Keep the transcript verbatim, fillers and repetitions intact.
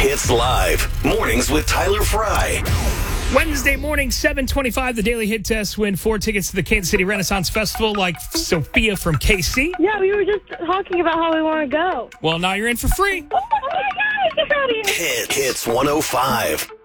Hits Live. Mornings with Tyler Fry. Wednesday morning, seven twenty-five, the Daily Hit Test. Win four tickets to the Kansas City Renaissance Festival like Sophia from K C. Yeah, we were just talking about how we want to go. Well, now you're in for free. Oh, my God, get out of here. Hit, Hits one oh five.